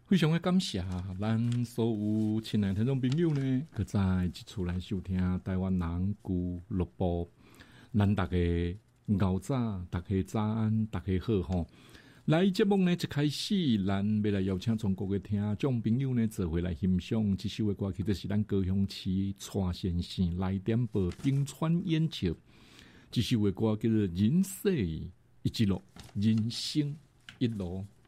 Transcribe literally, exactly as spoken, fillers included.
非常的感谢咱所有亲爱的听众朋友呢，去在一处来收听台湾人俱乐部。咱大家熬早，大家早安，大家好吼。来节目呢一开始，咱要来邀请全国的听众朋友呢，做回来欣赏这首的歌曲，就是咱高雄市蔡先生来点播冰川演唱。这首的歌叫做《人世一路，人生一路》。